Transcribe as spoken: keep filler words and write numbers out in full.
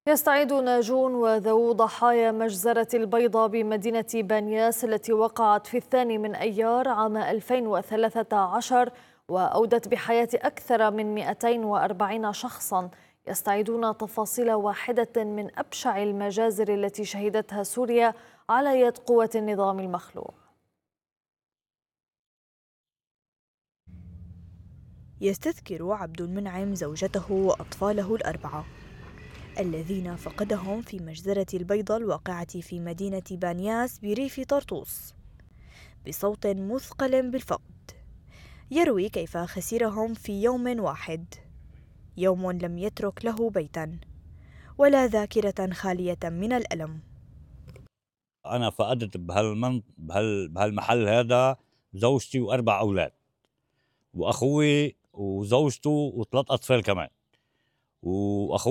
يستعيد ناجون وذوو ضحايا مجزرة البيضة بمدينة بانياس التي وقعت في الثاني من أيار عام ألفين وثلاثة عشر وأودت بحياة أكثر من مئتين وأربعين شخصاً. يستعيدون تفاصيل واحدة من أبشع المجازر التي شهدتها سوريا على يد قوة النظام المخلوع. يستذكر عبد المنعم زوجته وأطفاله الأربعة الذين فقدهم في مجزرة البيضة الواقعة في مدينة بانياس بريف طرطوس بصوت مثقل بالفقد، يروي كيف خسرهم في يوم واحد، يوم لم يترك له بيتا ولا ذاكرة خالية من الألم. أنا فقدت بهالمن... بهال... بهالمحل هذا زوجتي وأربع أولاد وأخوي وزوجته وثلاث أطفال كمان، وأخوي